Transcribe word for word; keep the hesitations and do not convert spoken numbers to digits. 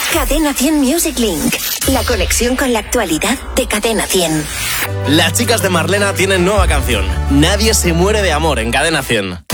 Cadena cien Music Link. La conexión con la actualidad de Cadena cien. Las chicas de Marlena tienen nueva canción. Nadie se muere de amor en Cadena cien.